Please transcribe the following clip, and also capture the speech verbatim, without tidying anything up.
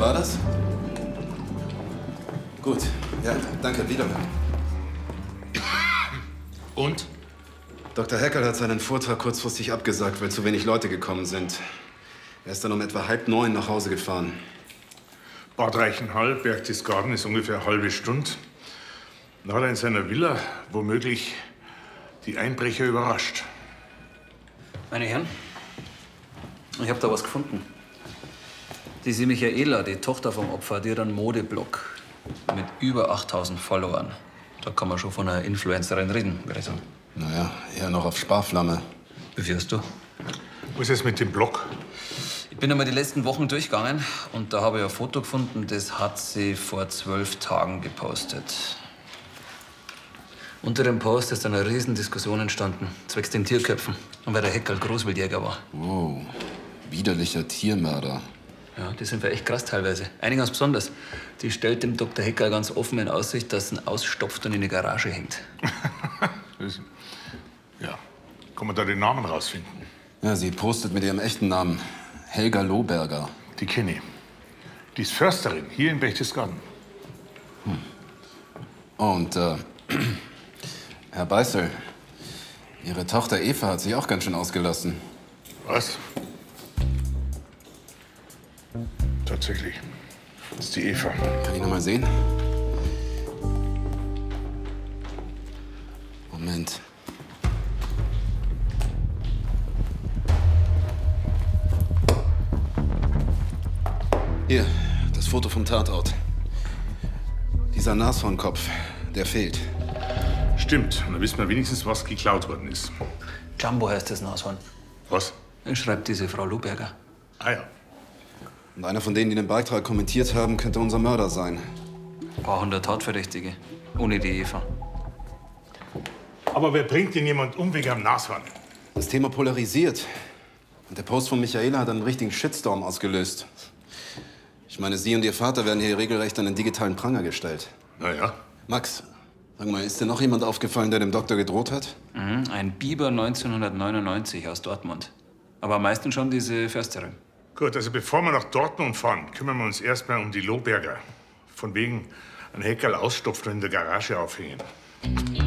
war das? Gut. Ja, danke. Wiederhören. Und? Doktor Heckerl hat seinen Vortrag kurzfristig abgesagt, weil zu wenig Leute gekommen sind. Er ist dann um etwa halb neun nach Hause gefahren. Bad Reichenhall, Berchtesgaden ist ungefähr eine halbe Stunde. Dann hat er in seiner Villa womöglich die Einbrecher überrascht. Meine Herren, ich habe da was gefunden. Diese Michaela, die Tochter vom Opfer, die hat einen Modeblog mit über achttausend Followern. Da kann man schon von einer Influencerin reden, würde ich sagen. Naja, eher noch auf Sparflamme. Wie fährst du? Was ist mit dem Blog? Ich bin einmal die letzten Wochen durchgegangen und da habe ich ein Foto gefunden, das hat sie vor zwölf Tagen gepostet. Unter dem Post ist eine Riesendiskussion entstanden, zwecks den Tierköpfen und weil der Heckerl Großwildjäger war. Wow, widerlicher Tiermörder. Ja, die sind ja echt krass teilweise. Eine ganz besonders. Die stellt dem Doktor Heckerl ganz offen in Aussicht, dass sie ihn ausstopft und in die Garage hängt. Ja, kann man da den Namen rausfinden? Ja, sie postet mit ihrem echten Namen. Helga Lohberger. Die kenne ich. Die ist Försterin hier in Berchtesgaden. Hm. Und, äh, Herr Beißel, Ihre Tochter Eva hat sich auch ganz schön ausgelassen. Was? Tatsächlich. Das ist die Eva. Kann ich noch mal sehen? Moment. Hier, das Foto vom Tatort. Dieser Nashornkopf, der fehlt. Stimmt. Und dann wissen wir wenigstens, was geklaut worden ist. Jumbo heißt das Nashorn. Was? Schreibt diese Frau Lohberger. Ah ja. Und einer von denen, die den Beitrag kommentiert haben, könnte unser Mörder sein. Ein paar hundert Tatverdächtige. Ohne die Eva. Aber wer bringt denn jemand um wegen am Nashorn? Das Thema polarisiert. Und der Post von Michaela hat einen richtigen Shitstorm ausgelöst. Ich meine, Sie und Ihr Vater werden hier regelrecht an den digitalen Pranger gestellt. Na ja. Max, sag mal, ist dir noch jemand aufgefallen, der dem Doktor gedroht hat? Mhm, ein Biber neunzehnhundertneunundneunzig aus Dortmund. Aber am meisten schon diese Försterin. Gut, also bevor wir nach Dortmund fahren, kümmern wir uns erstmal um die Lohberger. Von wegen ein Heckerl ausstopfen und in der Garage aufhängen.